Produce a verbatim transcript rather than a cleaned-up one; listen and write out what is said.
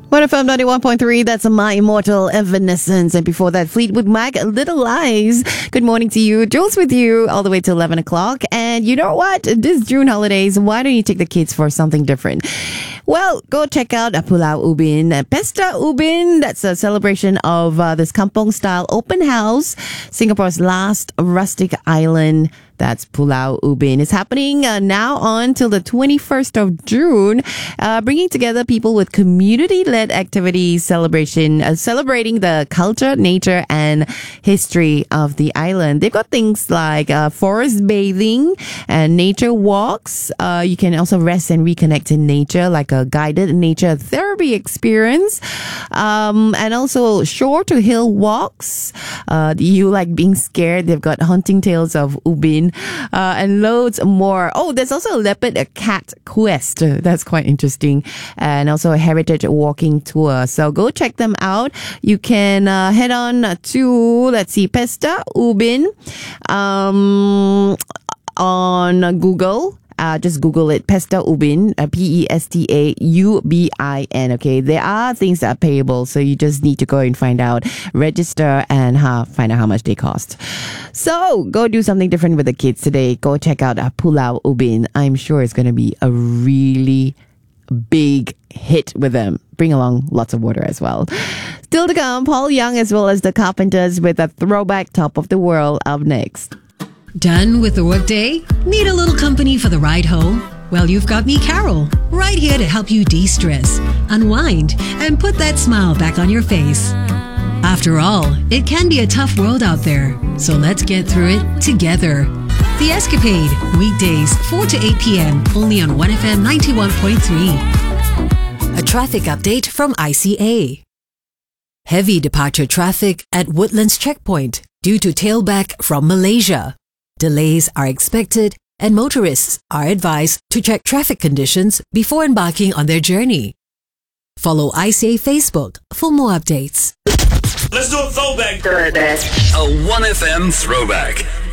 one F M ninety-one point three, that's My Immortal Evanescence. And before that, Fleetwood Mac, Little Lies. Good morning to you. Jules with you all the way to eleven o'clock. And you know what? This June holidays, why don't you take the kids for something different? Well, go check out Pulau Ubin. Pesta Ubin, that's a celebration of uh, this kampong-style open house, Singapore's last rustic island. That's Pulau Ubin. It's happening uh, now on till the twenty-first of June, uh, bringing together people with community-led activities, celebration, uh, celebrating the culture, nature, and history of the island. They've got things like uh, forest bathing and nature walks. Uh, you can also rest and reconnect in nature, like a guided nature therapy experience, um, and also shore to hill walks. Uh, you like being scared? They've got haunting tales of Ubin. Uh, and loads more. Oh, there's also a leopard, a cat quest. That's quite interesting. And also a heritage walking tour. So go check them out. You can uh, head on to, let's see, Pesta Ubin um, on Google. Uh, just Google it, Pesta Ubin, uh, P E S T A U B I N, okay? There are things that are payable, so you just need to go and find out, register, and uh, find out how much they cost. So, go do something different with the kids today. Go check out uh, Pulau Ubin. I'm sure it's going to be a really big hit with them. Bring along lots of water as well. Still to come, Paul Young as well as the Carpenters with a throwback Top of the World up next. Done with the workday? Need a little company for the ride home? Well, you've got me, Carol, right here to help you de-stress, unwind, and put that smile back on your face. After all, it can be a tough world out there, so let's get through it together. The Escapade, weekdays four to eight p.m, only on one F M ninety-one point three. A traffic update from I C A. Heavy departure traffic at Woodlands Checkpoint due to tailback from Malaysia. Delays are expected, and motorists are advised to check traffic conditions before embarking on their journey. Follow I C A Facebook for more updates. Let's do a throwback. A one F M throwback.